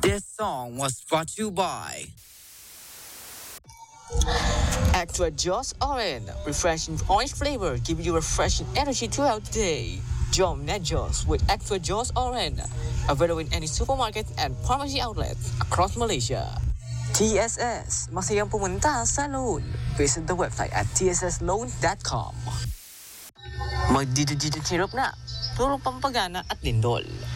This song was brought to you by Extra Jaws Orange, refreshing orange flavor, giving you refreshing energy throughout the day. Jom Net Jaws with Extra Jaws Orange, available in any supermarket and pharmacy outlets across Malaysia. TSS, masayang pumunta sa loan. Visit the website at tssloan.com. Magdidididid hirap na, puro pampagana at lindol.